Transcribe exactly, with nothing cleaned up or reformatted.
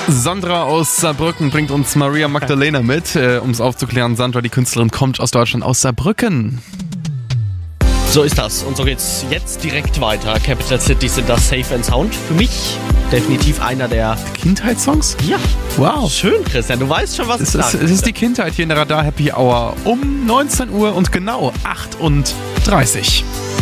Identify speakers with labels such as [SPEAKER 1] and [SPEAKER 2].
[SPEAKER 1] Sandra aus Saarbrücken bringt uns Maria Magdalena mit. Äh, um es aufzuklären, Sandra, die Künstlerin, kommt aus Deutschland, aus Saarbrücken.
[SPEAKER 2] So ist das. Und so geht's jetzt direkt weiter. Capital City sind das Safe and Sound. Für mich definitiv einer der
[SPEAKER 1] Kindheitssongs?
[SPEAKER 2] Ja.
[SPEAKER 1] Wow.
[SPEAKER 2] Schön, Christian. Du weißt schon, was
[SPEAKER 1] es
[SPEAKER 2] ich
[SPEAKER 1] ist.
[SPEAKER 2] sage.
[SPEAKER 1] Es ist die Kindheit hier in der Radar Happy Hour um neunzehn Uhr und genau achtunddreißig.